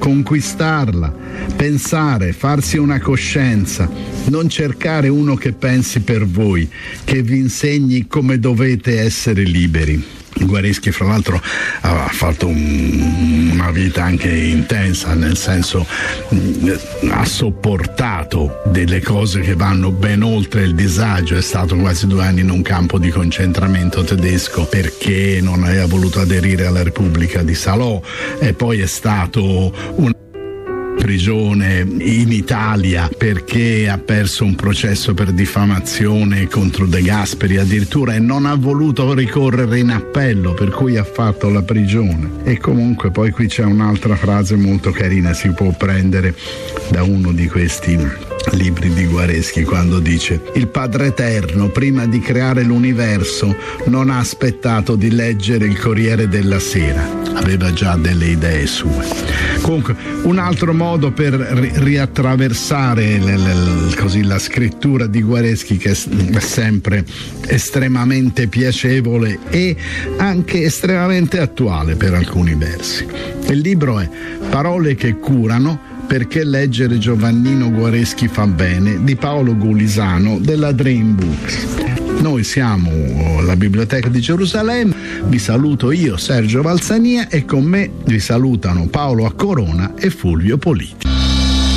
conquistarla, pensare, farsi una coscienza, non cercare uno che pensi per voi, che vi insegni come dovete essere liberi. Guareschi fra l'altro ha fatto una vita anche intensa, nel senso ha sopportato delle cose che vanno ben oltre il disagio. È stato quasi 2 anni in un campo di concentramento tedesco perché non aveva voluto aderire alla Repubblica di Salò, e poi è stato un prigione in Italia perché ha perso un processo per diffamazione contro De Gasperi addirittura, e non ha voluto ricorrere in appello, per cui ha fatto la prigione. E comunque poi qui c'è un'altra frase molto carina, si può prendere da uno di questi libri di Guareschi, quando dice: il Padre Eterno, prima di creare l'universo, non ha aspettato di leggere il Corriere della Sera, aveva già delle idee sue. Comunque, un altro modo per riattraversare così la scrittura di Guareschi, che è sempre estremamente piacevole e anche estremamente attuale per alcuni versi. Il libro è Parole che curano, perché leggere Giovannino Guareschi fa bene, di Paolo Gulisano della Dream Books. Noi siamo la Biblioteca di Gerusalemme, vi saluto io, Sergio Valsania, e con me vi salutano Paolo Accorona e Fulvio Politi.